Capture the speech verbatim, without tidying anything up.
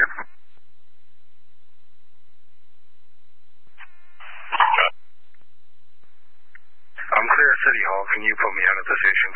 I'm clear at City Hall. Can you put me out of position